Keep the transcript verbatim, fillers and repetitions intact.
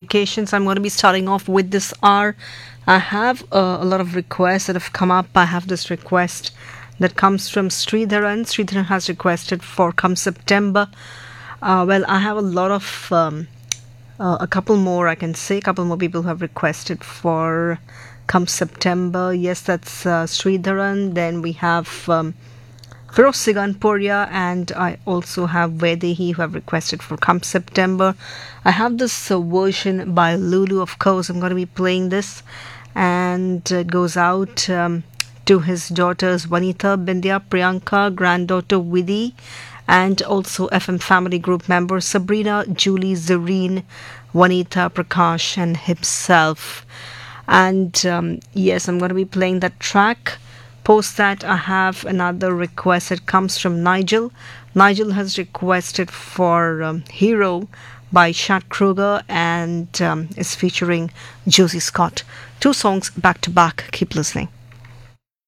dedications. I'm going to be starting off with this hour. I have uh, a lot of requests that have come up. I have this request that comes from Sridharan. Sridharan has requested for Come September. Uh, well, I have a lot of, um, uh, a couple more, I can say, a couple more people who have requested for Come September. Yes, that's uh, Sridharan. Then we have um, Feroz Siganpuria, and I also have Vedehi who have requested for Come September. I have this uh, version by Lulu, of course. I'm going to be playing this, and it goes out um, to his daughters Vanita, Bindya, Priyanka, granddaughter Vidhi, and also F M Family Group members Sabrina, Julie, Zareen, Vanita, Prakash, and himself. And um, yes, I'm going to be playing that track. Post that, I have another request. It comes from Nigel. Nigel has requested for um, Hero by Chad Kroeger, and um, is featuring Josie Scott. Two songs back to back. Keep listening.